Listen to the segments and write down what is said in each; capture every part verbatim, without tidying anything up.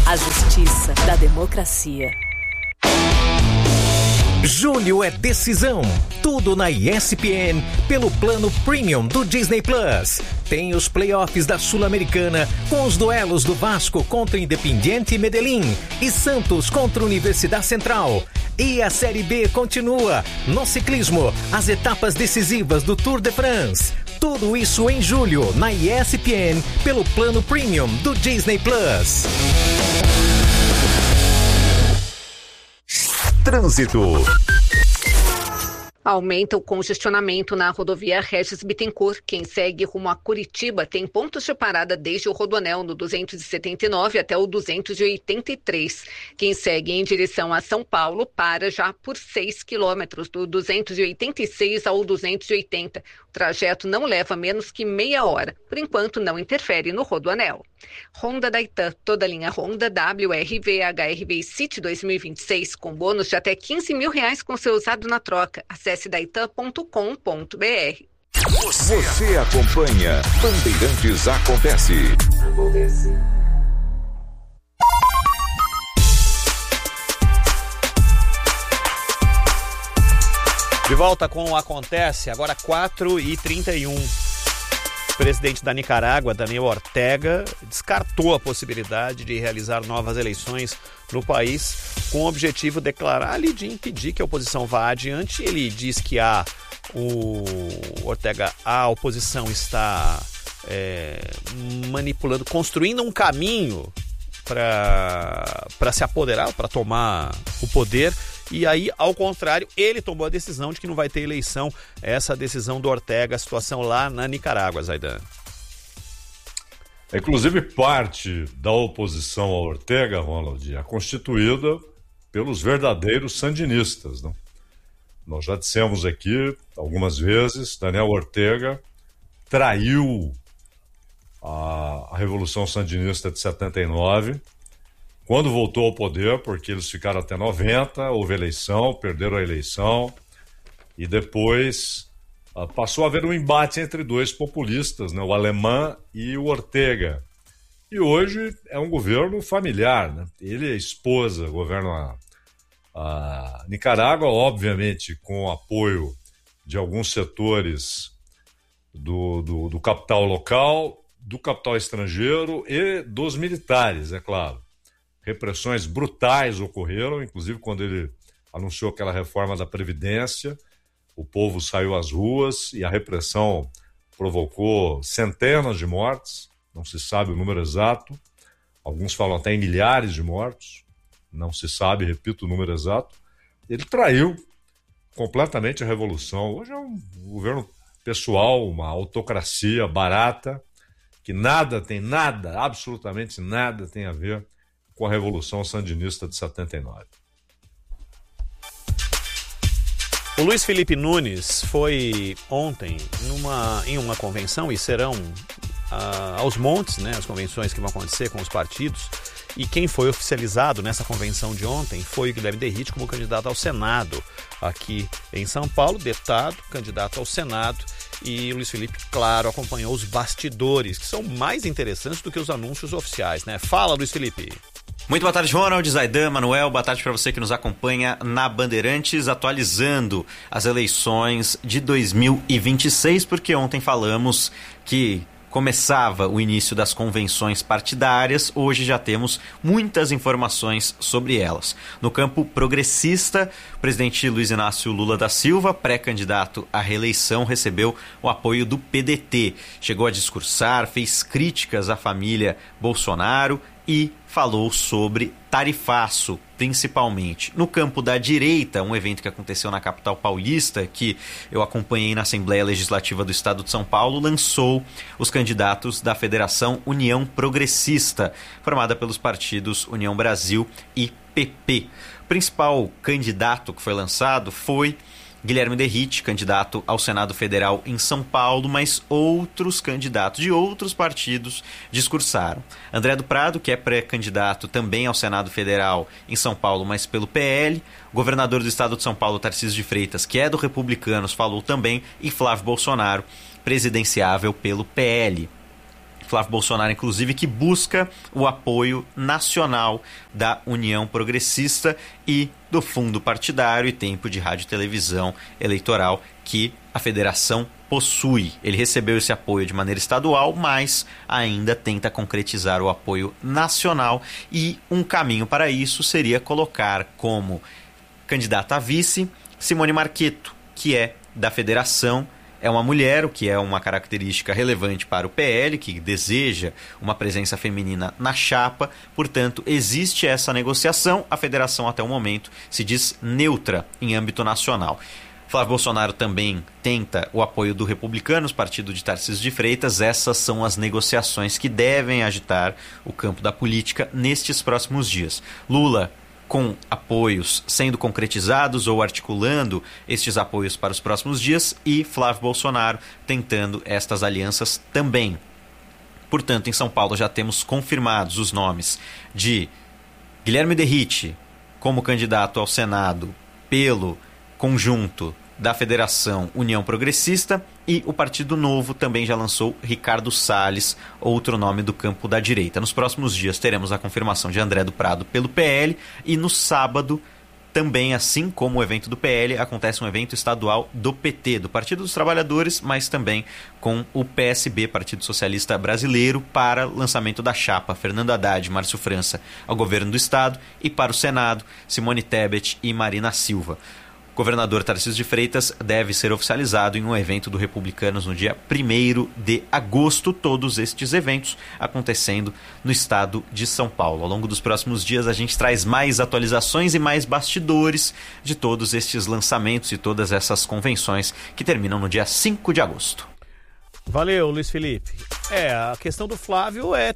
A justiça da democracia. Julho é decisão. Tudo na E S P N pelo plano Premium do Disney Plus. Tem os playoffs da Sul-Americana com os duelos do Vasco contra Independiente Medellín e Santos contra Universidade Central. E a Série B continua. No ciclismo, as etapas decisivas do Tour de France. Tudo isso em julho na E S P N pelo plano Premium do Disney Plus. Trânsito. Aumenta o congestionamento na rodovia Regis Bittencourt. Quem segue rumo a Curitiba tem pontos de parada desde o Rodoanel no duzentos e setenta e nove até o duzentos e oitenta e três. Quem segue em direção a São Paulo para já por seis quilômetros, do duzentos e oitenta e seis ao duzentos e oitenta. O trajeto não leva menos que meia hora. Por enquanto, não interfere no Rodoanel. Honda da Itan, toda a linha Honda W R V, H R V City dois mil e vinte e seis, com bônus de até quinze mil reais com seu usado na troca. Acesse daitan ponto com ponto b r. Você, Você acompanha Bandeirantes Acontece. Acontece. De volta com o Acontece, agora quatro e trinta e um. O presidente da Nicarágua, Daniel Ortega, descartou a possibilidade de realizar novas eleições no país com o objetivo declarado de impedir que a oposição vá adiante. Ele diz que a, o Ortega, a oposição está é, manipulando, construindo um caminho para se apoderar, para tomar o poder. E aí, ao contrário, ele tomou a decisão de que não vai ter eleição. Essa decisão do Ortega, a situação lá na Nicarágua, Zaidan. Inclusive, parte da oposição ao Ortega, Ronald, é constituída pelos verdadeiros sandinistas, não? Nós já dissemos aqui algumas vezes, Daniel Ortega traiu a, a Revolução Sandinista de setenta e nove, quando voltou ao poder, porque eles ficaram até noventa, houve eleição, perderam a eleição, e depois uh, passou a haver um embate entre dois populistas, né, o Alemã e o Ortega. E hoje é um governo familiar, né? Ele e a esposa governam a, a Nicarágua, obviamente com o apoio de alguns setores do, do, do capital local, do capital estrangeiro e dos militares, é claro. Repressões brutais ocorreram, inclusive quando ele anunciou aquela reforma da Previdência, o povo saiu às ruas e a repressão provocou centenas de mortes, não se sabe o número exato, alguns falam até em milhares de mortos, não se sabe, repito, o número exato. Ele traiu completamente a revolução. Hoje é um governo pessoal, uma autocracia barata, que nada tem, nada, absolutamente nada tem a ver com a Revolução Sandinista de setenta e nove. O Luiz Felipe Nunes foi ontem numa, em uma convenção, e serão ah, aos montes, né, as convenções que vão acontecer com os partidos, e quem foi oficializado nessa convenção de ontem foi o Guilherme Derrite como candidato ao Senado aqui em São Paulo, deputado, candidato ao Senado. E o Luiz Felipe, claro, acompanhou os bastidores, que são mais interessantes do que os anúncios oficiais, né? Fala, Luiz Felipe. Muito boa tarde, Ronald, Zaidan, Manuel, boa tarde para você que nos acompanha na Bandeirantes, atualizando as eleições de dois mil e vinte e seis, porque ontem falamos que começava o início das convenções partidárias. Hoje já temos muitas informações sobre elas. No campo progressista, o presidente Luiz Inácio Lula da Silva, pré-candidato à reeleição, recebeu o apoio do P D T. Chegou a discursar, fez críticas à família Bolsonaro e falou sobre tarifaço, principalmente. No campo da direita, um evento que aconteceu na capital paulista, que eu acompanhei na Assembleia Legislativa do Estado de São Paulo, lançou os candidatos da Federação União Progressista, formada pelos partidos União Brasil e P P. O principal candidato que foi lançado foi Guilherme Derrite, candidato ao Senado Federal em São Paulo, mas outros candidatos de outros partidos discursaram. André do Prado, que é pré-candidato também ao Senado Federal em São Paulo, mas pelo P L. O governador do estado de São Paulo, Tarcísio de Freitas, que é do Republicanos, falou também. E Flávio Bolsonaro, presidenciável pelo P L. Flávio Bolsonaro, inclusive, que busca o apoio nacional da União Progressista e do fundo partidário e tempo de rádio e televisão eleitoral que a federação possui. Ele recebeu esse apoio de maneira estadual, mas ainda tenta concretizar o apoio nacional, e um caminho para isso seria colocar como candidata a vice Simone Marchetto, que é da federação. É uma mulher, o que é uma característica relevante para o P L, que deseja uma presença feminina na chapa. Portanto, existe essa negociação. A federação, até o momento, se diz neutra em âmbito nacional. Flávio Bolsonaro também tenta o apoio do Republicanos, partido de Tarcísio de Freitas. Essas são as negociações que devem agitar o campo da política nestes próximos dias. Lula, com apoios sendo concretizados ou articulando estes apoios para os próximos dias, e Flávio Bolsonaro tentando estas alianças também. Portanto, em São Paulo já temos confirmados os nomes de Guilherme Derrite como candidato ao Senado pelo conjunto da Federação União Progressista, e o Partido Novo também já lançou Ricardo Salles, outro nome do campo da direita. Nos próximos dias teremos a confirmação de André do Prado pelo P L, e no sábado também, assim como o evento do P L, acontece um evento estadual do P T, do Partido dos Trabalhadores, mas também com o P S B, Partido Socialista Brasileiro, para lançamento da chapa Fernando Haddad e Márcio França ao governo do estado, e para o Senado, Simone Tebet e Marina Silva. O governador Tarcísio de Freitas deve ser oficializado em um evento do Republicanos no dia primeiro de agosto. Todos estes eventos acontecendo no estado de São Paulo. Ao longo dos próximos dias a gente traz mais atualizações e mais bastidores de todos estes lançamentos e todas essas convenções que terminam no dia cinco de agosto. Valeu, Luiz Felipe. É, a questão do Flávio é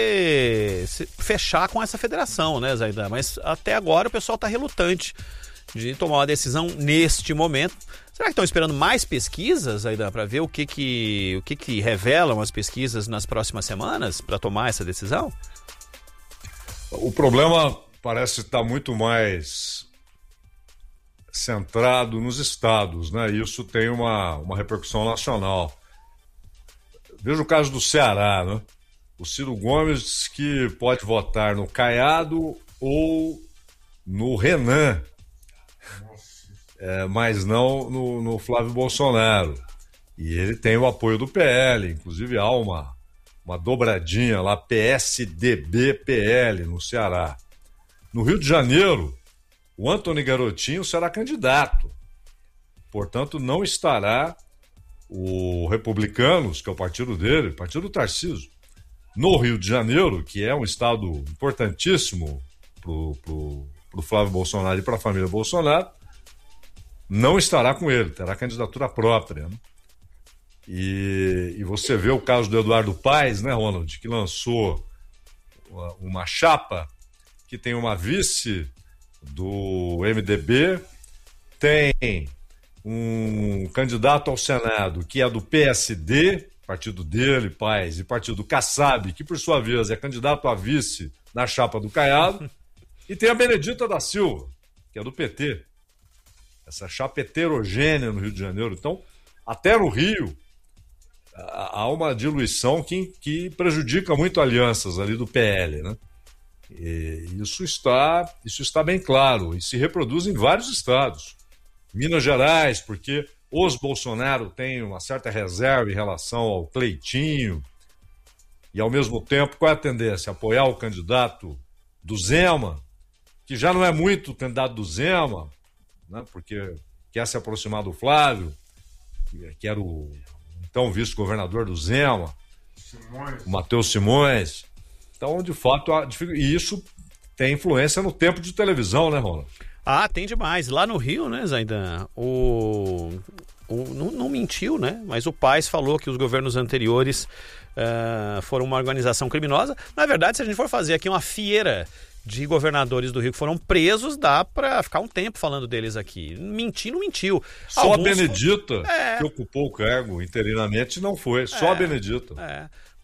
ter... fechar com essa federação, né, Zaidan? Mas até agora o pessoal está relutante de tomar uma decisão neste momento. Será que estão esperando mais pesquisas, Aidan, para ver o que que, o que que revelam as pesquisas nas próximas semanas para tomar essa decisão? O problema parece estar muito mais centrado nos estados, né? Isso tem uma, uma repercussão nacional. Veja o caso do Ceará, né? O Ciro Gomes diz que pode votar no Caiado ou no Renan, É, mas não no, no Flávio Bolsonaro. E ele tem o apoio do P L, inclusive há uma, uma dobradinha lá, P S D B P L, no Ceará. No Rio de Janeiro, o Antony Garotinho será candidato. Portanto, não estará o Republicanos, que é o partido dele, o partido do Tarcísio, no Rio de Janeiro, que é um estado importantíssimo para o Flávio Bolsonaro e para a família Bolsonaro. Não estará com ele, terá candidatura própria. Né? E, e você vê o caso do Eduardo Paes, né, Ronald, que lançou uma, uma chapa que tem uma vice do M D B, tem um candidato ao Senado que é do P S D, partido dele, Paes, e partido do Kassab, que por sua vez é candidato a vice na chapa do Caiado, e tem a Benedita da Silva, que é do P T. Essa chapa heterogênea no Rio de Janeiro. Então, até no Rio, há uma diluição que, que prejudica muito alianças ali do P L, né? E isso está, isso está bem claro e se reproduz em vários estados. Minas Gerais, porque os Bolsonaro têm uma certa reserva em relação ao Cleitinho, e ao mesmo tempo, qual é a tendência? Apoiar o candidato do Zema, que já não é muito o candidato do Zema, né, porque quer se aproximar do Flávio, que era o então vice-governador do Zema, Simões. O Matheus Simões. Então, de fato, e isso tem influência no tempo de televisão, né, Ronald? Ah, tem demais. Lá no Rio, né, Zaidan, o, o, não, não mentiu, né, mas o Paes falou que os governos anteriores uh, foram uma organização criminosa. Na verdade, se a gente for fazer aqui uma feira de governadores do Rio que foram presos, dá pra ficar um tempo falando deles aqui. Mentir, não mentiu. Só Alguns... a Benedita, é... que ocupou o cargo interinamente, não foi. Só é, a Benedita. É.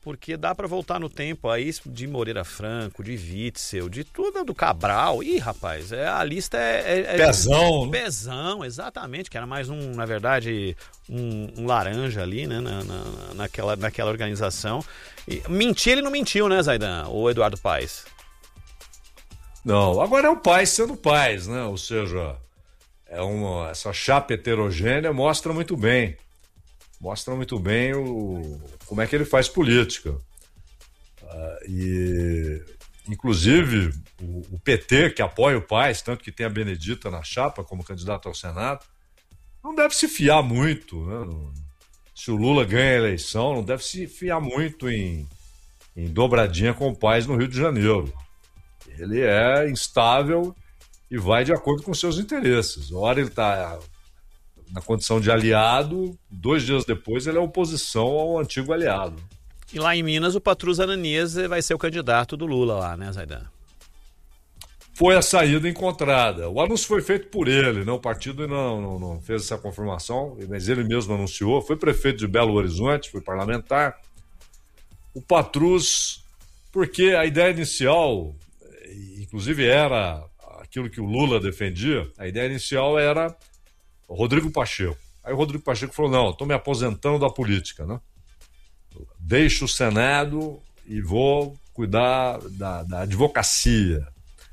porque dá para voltar no tempo aí de Moreira Franco, de Witzel, de tudo do Cabral. Ih, rapaz, é, a lista é... é, é Pezão. Pezão, exatamente, que era mais um, na verdade, um, um laranja ali, né, na, na, naquela, naquela organização. E, mentir, ele não mentiu, né, Zaidan? O Eduardo Paes. Não, agora é o Paes sendo Paes, né? Ou seja, é uma, essa chapa heterogênea mostra muito bem. Mostra muito bem o, como é que ele faz política. Uh, e, inclusive, o, o P T, que apoia o Paes, tanto que tem a Benedita na chapa como candidata ao Senado, não deve se fiar muito, né? No, se o Lula ganha a eleição, não deve se fiar muito em, em dobradinha com o Paes no Rio de Janeiro. Ele é instável e vai de acordo com seus interesses. Ora ele está na condição de aliado, dois dias depois ele é oposição ao antigo aliado. E lá em Minas o Patrus Ananias vai ser o candidato do Lula lá, né, Zaidan? Foi a saída encontrada. O anúncio foi feito por ele, né? O partido não, não, não fez essa confirmação, mas ele mesmo anunciou. Foi prefeito de Belo Horizonte, foi parlamentar. O Patrus, porque a ideia inicial, inclusive era aquilo que o Lula defendia, a ideia inicial era o Rodrigo Pacheco. Aí o Rodrigo Pacheco falou, não, estou me aposentando da política, né? Deixo o Senado e vou cuidar da, da advocacia.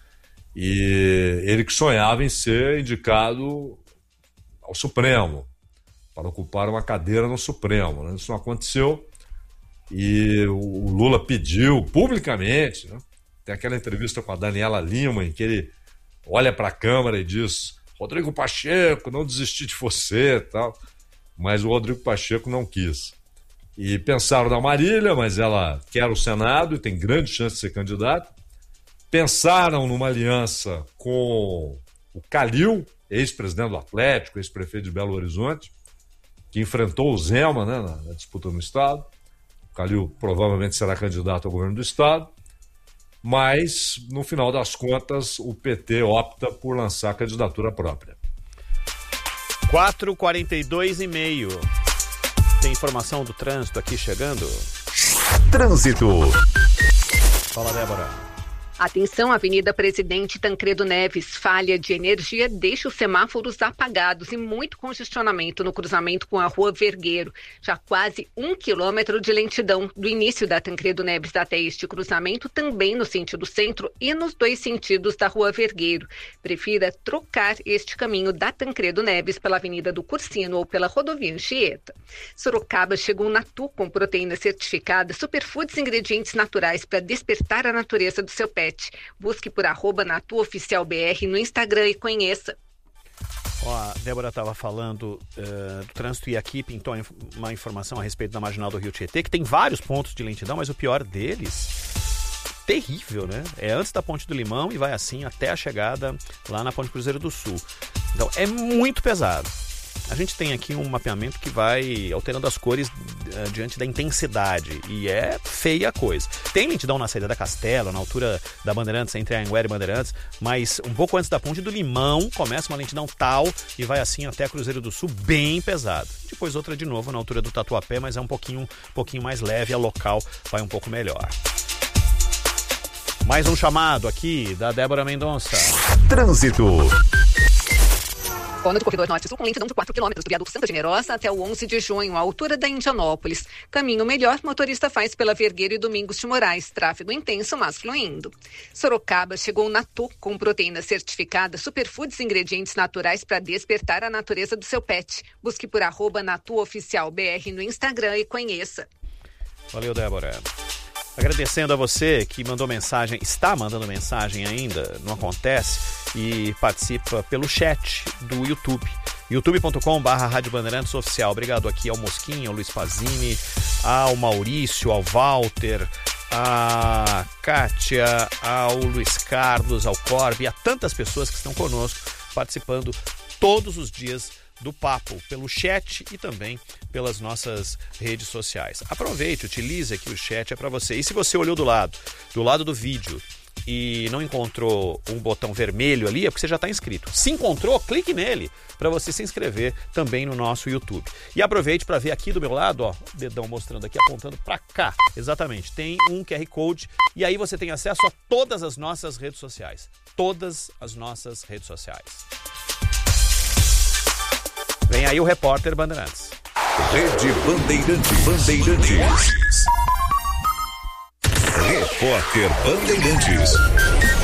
E ele que sonhava em ser indicado ao Supremo, para ocupar uma cadeira no Supremo, né? Isso não aconteceu e o Lula pediu publicamente, né? Tem aquela entrevista com a Daniela Lima em que ele olha para a Câmara e diz, Rodrigo Pacheco, não desisti de você e tal, mas o Rodrigo Pacheco não quis. E pensaram na Marília, mas ela quer o Senado e tem grande chance de ser candidata. Pensaram numa aliança com o Calil, ex-presidente do Atlético, ex-prefeito de Belo Horizonte, que enfrentou o Zema, né, na, na disputa no Estado. O Calil provavelmente será candidato ao governo do Estado, mas, no final das contas, o P T opta por lançar a candidatura própria. quatro e quarenta e dois e meio. Tem informação do trânsito aqui chegando? Trânsito. Fala, Débora. Atenção, Avenida Presidente Tancredo Neves, falha de energia deixa os semáforos apagados e muito congestionamento no cruzamento com a Rua Vergueiro. Já quase um quilômetro de lentidão do início da Tancredo Neves até este cruzamento, também no sentido centro e nos dois sentidos da Rua Vergueiro. Prefira trocar este caminho da Tancredo Neves pela Avenida do Cursino ou pela Rodovia Anchieta. Sorocaba chegou Natu com proteína certificada, superfoods e ingredientes naturais para despertar a natureza do seu pet. Busque por arroba NatuOficialBR no Instagram e conheça. Ó, a Débora estava falando uh, do trânsito e aqui pintou uma informação a respeito da Marginal do Rio Tietê, que tem vários pontos de lentidão, mas o pior deles, terrível, né? É antes da Ponte do Limão e vai assim até a chegada lá na Ponte Cruzeiro do Sul. Então é muito pesado. A gente tem aqui um mapeamento que vai alterando as cores uh, diante da intensidade e é feia a coisa. Tem lentidão na saída da Castelo, na altura da Bandeirantes, entre a Anguera e Bandeirantes, mas um pouco antes da Ponte do Limão começa uma lentidão tal e vai assim até a Cruzeiro do Sul, bem pesado. Depois outra de novo na altura do Tatuapé, mas é um pouquinho, um pouquinho mais leve, a local vai um pouco melhor. Mais um chamado aqui da Débora Mendonça. Trânsito. Zona do Corredor Norte-Sul com lentidão de quatro quilômetros do viaduto Santa Generosa até o onze de junho, à altura da Indianópolis. Caminho melhor, motorista faz pela Vergueiro e Domingos de Moraes. Tráfego intenso, mas fluindo. Sorocaba chegou Natu com proteína certificada, superfoods e ingredientes naturais para despertar a natureza do seu pet. Busque por arroba NatuOficialBR no Instagram e conheça. Valeu, Débora. Agradecendo a você que mandou mensagem, está mandando mensagem ainda, não acontece, e participa pelo chat do YouTube. youtube ponto com barra Rádio Bandeirantes Oficial. Obrigado aqui ao Mosquinha, ao Luiz Pazini, ao Maurício, ao Walter, a Kátia, ao Luiz Carlos, ao Corby, a tantas pessoas que estão conosco participando todos os dias do papo, pelo chat e também pelas nossas redes sociais. Aproveite, utilize aqui o chat, é para você. E se você olhou do lado, do lado do vídeo, e não encontrou um botão vermelho ali, é porque você já está inscrito. Se encontrou, clique nele para você se inscrever também no nosso YouTube. E aproveite para ver aqui do meu lado, ó, dedão mostrando aqui, apontando para cá. Exatamente, tem um Q R Code e aí você tem acesso a todas as nossas redes sociais. Todas as nossas redes sociais. Vem aí o repórter Bandeirantes. Rede Bandeirantes. Bandeirantes. Repórter Bandeirantes.